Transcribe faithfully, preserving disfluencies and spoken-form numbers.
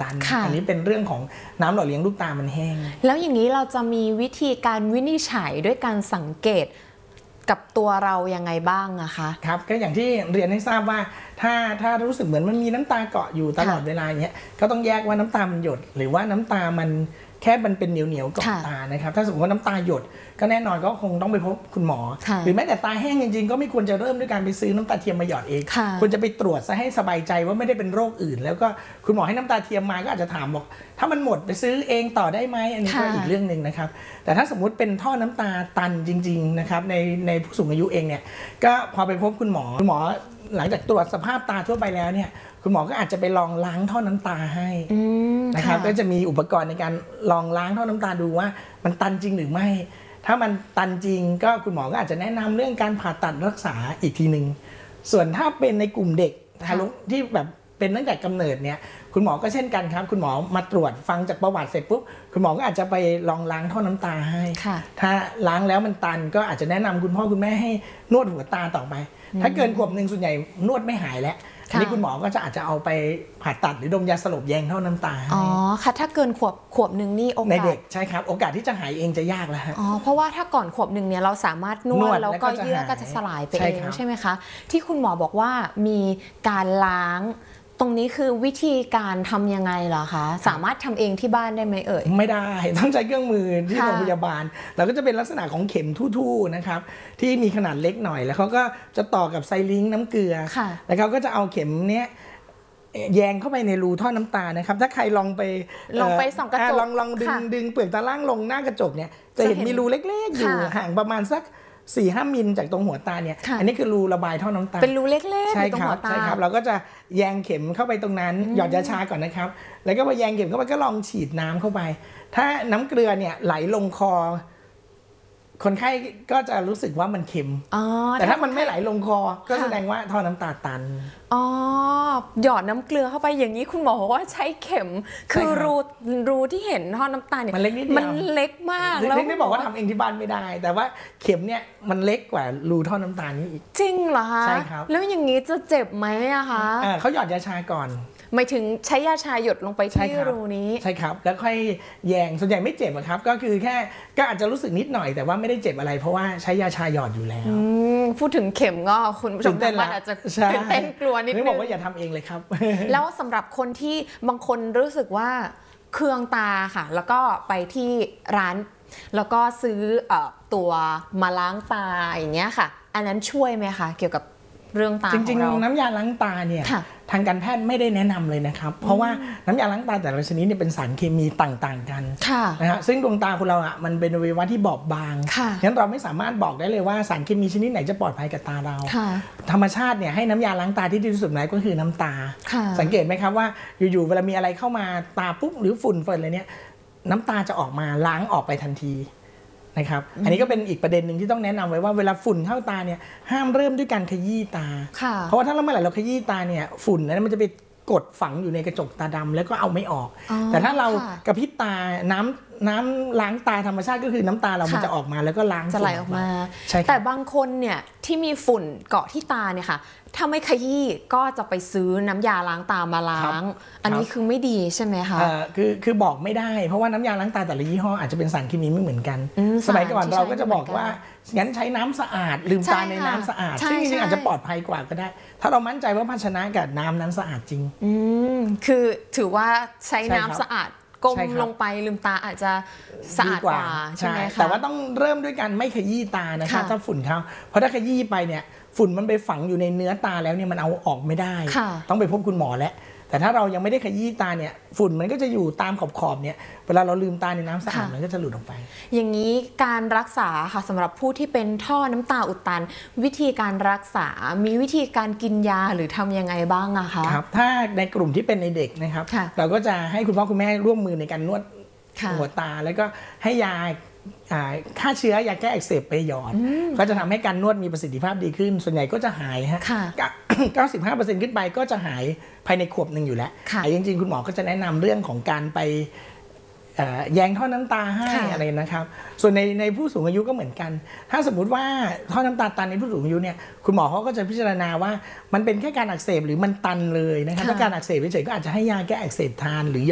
ตันอันนี้เป็นเรื่องของน้ำหล่อเลี้ยงลูกตามันแห้งแล้วอย่างนี้เราจะมีวิธีการวินิจฉัยด้วยการสังเกตกับตัวเรายังไงบ้างอะคะครับก็อย่างที่เรียนให้ทราบว่าถ้าถ้ารู้สึกเหมือนมันมีน้ำตาเกาะอยู่ตลอดเวลาอย่างเงี้ยก็ต้องแยกว่าน้ำตามันหยดหรือว่าน้ำตามันแค่มันเป็นเหนียวเหนียวเกาะตานะครับถ้าสมมติว่าน้ำตาหยดก็แน่นอนก็คงต้องไปพบคุณหมอหรือแม้แต่ตาแห้งจริงๆก็ไม่ควรจะเริ่มด้วยการไปซื้อน้ำตาเทียมมาหยอดเองควรจะไปตรวจซะให้สบายใจว่าไม่ได้เป็นโรคอื่นแล้วก็คุณหมอให้น้ำตาเทียมมาก็อาจจะถามบอกถ้ามันหมดไปซื้อเองต่อได้ไหมอันนี้ก็อีกเรื่องหนึ่งนะครับแต่ถ้าสมมุติเป็นท่อน้ำตาตันจริงๆนะครับในในผู้สูงอายุเองเนี่ยก็พอไปพบคุณหมอคุณหมอหลังจากตรวจสภาพตาทั่วไปแล้วเนี่ยคุณหมอก็อาจจะไปลองล้างท่อน้ำตาให้นะครับก็จะมีอุปกรณ์ในการลองล้างท่อน้ำตาดูว่ามันตันจริงหรือไม่ถ้ามันตันจริงก็คุณหมอก็อาจจะแนะนำเรื่องการผ่าตัดรักษาอีกทีหนึ่งส่วนถ้าเป็นในกลุ่มเด็กทารกที่แบบเป็นตั้งแต่กำเนิดเนี่ยคุณหมอก็เช่นกันครับคุณหมอมาตรวจฟังจากประวัติเสร็จปุ๊บคุณหมอก็อาจจะไปลองล้างท่อน้ำตาให้ถ้าล้างแล้วมันตันก็อาจจะแนะนำคุณพ่อคุณแม่ให้นวดหัวตาต่อไปถ้าเกินขวบหนึ่งส่วนใหญ่นวดไม่หายแล้วอันนี้คุณหมอก็จะอาจจะเอาไปผ่าตัดหรือดมยาสลบแยงท่อน้ำตาอ๋อค่ะถ้าเกินขวบขวบหนึ่งนี่โอกาสในเด็กใช่ครับโอกาสที่จะหายเองจะยากแล้วอ๋อเพราะว่าถ้าก่อนขวบหนึ่งเนี่ยเราสามารถนวดแล้วก็เยื่อก็จะสลายไปเองใช่ไหมคะที่คุณหมอบอกว่ามีการล้างตรงนี้คือวิธีการทำยังไงเหรอคะสามารถทำเองที่บ้านได้ไหมเอ่ยไม่ได้ต้องใช้เครื่องมือที่โรงพยาบาลแล้วก็จะเป็นลักษณะของเข็มทู่ๆนะครับที่มีขนาดเล็กหน่อยแล้วเขาก็จะต่อกับไซลิงค์น้ำเกลือแล้วเขาก็จะเอาเข็มเนี้ยแยงเข้าไปในรูท่อน้ำตานะครับถ้าใครลองไปลองไปส่องกระจกลองลองดึงดึงเปลือกตาล่างลงหน้ากระจกเนี่ยจะเห็นมีรูเล็กๆอยู่ห่างประมาณสักสี่ห้ามิลจากตรงหัวตาเนี่ยอันนี้คือรูระบายท่อน้ำตาเป็นรูเล็กๆตรงหัวตาใช่ครับเราก็จะแยงเข็มเข้าไปตรงนั้นหยอดยาชาก่อนนะครับแล้วก็พอแยงเข็มเข้าไปก็ลองฉีดน้ำเข้าไปถ้าน้ำเกลือเนี่ยไหลลงคอคนไข้ก็จะรู้สึกว่ามันเค็มแต่ถ้ามันไม่ไหลลงคอก็แสดงว่าท่อน้ำตาตันอ๋อหยอดน้ำเกลือเข้าไปอย่างนี้คุณหมอบอกว่าใช้เข็มคือรูรูที่เห็นท่อน้ำตาเนี่ยมันเล็กนิดเดียวมันเล็กมากแล้วไม่บอกว่าทำเองที่บ้านไม่ได้แต่ว่าเข็มเนี่ยมันเล็กกว่ารูท่อน้ำตานี้อีกจริงเหรอคะใช่ครับแล้วอย่างนี้จะเจ็บไหมอะคะเขาหยอดยาชาก่อนหมายถึงใช้ยาชาหยดลงไปที่รูนี้ใช่ครับแล้วค่อยแยงส่วนใหญ่ไม่เจ็บครับก็คือแค่ก็อาจจะรู้สึกนิดหน่อยแต่ว่าไม่ได้เจ็บอะไรเพราะว่าใช้ยาชาหยอดอยู่แล้วพูดถึงเข็มก็คุณผู้ชมทางบ้านอาจจะตื่นเต้นกลัวนิดนึงบอกว่าอย่าทำเองเลยครับแล้วสำหรับคนที่บางคนรู้สึกว่าเคืองตาค่ะแล้วก็ไปที่ร้านแล้วก็ซื้อตัวมาล้างตาอย่างเงี้ยค่ะอันนั้นช่วยไหมคะเกี่ยวกับเรื่องตาของเราจริงๆน้ำยาล้างตาเนี่ยทางการแพทย์ไม่ได้แนะนำเลยนะครับเพราะว่าน้ำยาล้างตาแต่ละชนิดเนี่ยเป็นสารเคมีต่างๆกันนะฮะซึ่งดวงตาของเราอ่ะมันเป็นอวัยวะที่บอบบางงั้นเราไม่สามารถบอกได้เลยว่าสารเคมีชนิดไหนจะปลอดภัยกับตาเราธรรมชาติเนี่ยให้น้ำยาล้างตาที่ดีที่สุดไหนก็คือน้ำตาสังเกตไหมครับว่าอยู่ๆเวลามีอะไรเข้ามาตาปุ๊บหรือฝุ่นเฟิร์นอะไรเนี่ยน้ำตาจะออกมาล้างออกไปทันทีนะครับอันนี้ก็เป็นอีกประเด็นหนึ่งที่ต้องแนะนำไว้ว่าเวลาฝุ่นเข้าตาเนี่ยห้ามเริ่มด้วยการขยี้ตาเพราะว่าถ้าเราเมื่อไหร่เราขยี้ตาเนี่ยฝุ่นนั้นมันจะไปกดฝังอยู่ในกระจกตาดำแล้วก็เอาไม่ออกแต่ถ้าเรากระพริบตาน้ำน้ำล้างตาธรรมชาติก็คือน้ำตาเรามันจะออกมาแล้วก็ล้างจะไหลออกมาแต่บางคนเนี่ยที่มีฝุ่นเกาะที่ตาเนี่ยค่ะถ้าไม่ขยี้ก็จะไปซื้อน้ำยาล้างตามาล้างอันนี้คือไม่ดีใช่ไหมคะคือคือบอกไม่ได้เพราะว่าน้ำยาล้างตาแต่ละยี่ห้ออาจจะเป็นสารเคมีไม่เหมือนกันสมัยก่อนเราก็จะบอกว่างั้นใช้น้ำสะอาดลืมตาในน้ำสะอาดซึ่งจริงๆอาจจะปลอดภัยกว่าก็ได้ถ้าเรามั่นใจว่าภาชนะกับน้ำนั้นสะอาดจริงอืมคือถือว่าใช้น้ำสะอาดก้มลงไปลืมตาอาจจะสะอาดกว่าใช่ไหมคะแต่ว่าต้องเริ่มด้วยการไม่ขยี้ตานะคะถ้าฝุ่นเข้าเพราะถ้าขยี้ไปเนี่ยฝุ่นมันไปฝังอยู่ในเนื้อตาแล้วเนี่ยมันเอาออกไม่ได้ต้องไปพบคุณหมอแล้วแต่ถ้าเรายังไม่ได้ขยี้ตาเนี่ยฝุ่นมันก็จะอยู่ตามขอบๆเนี่ยเวลาเราลืมตาในน้ำสะอาดมันก็จะหลุดออกไปอย่างนี้การรักษาค่ะสำหรับผู้ที่เป็นท่อน้ำตาอุดตันวิธีการรักษามีวิธีการกินยาหรือทำยังไงบ้างอะคะครับถ้าในกลุ่มที่เป็นในเด็กนะครับเราก็จะให้คุณพ่อคุณแม่ร่วมมือในการนวดหัวตาแล้วก็ให้ยาฆ่าเชื้อยาแก้อักเสบไปหยอดก็จะทำให้การนวดมีประสิทธิภาพดีขึ้นส่วนใหญ่ก็จะหายฮะ เก้าสิบห้าเปอร์เซ็นต์ ขึ้นไปก็จะหายภายในขวบหนึ่งอยู่แล้วแต่จริงๆคุณหมอก็จะแนะนำเรื่องของการไปแยงท่อน้ำตาให้อะไรนะครับส่วนในในผู้สูงอายุก็เหมือนกันถ้าสมมุติว่าท่อน้ำตาตันในผู้สูงอายุเนี่ยคุณหมอเขาก็จะพิจารณาว่ามันเป็นแค่การอักเสบหรือมันตันเลยนะครับถ้าการอักเสบเฉยๆก็อาจจะให้ยาแก้อักเสบทานหรือ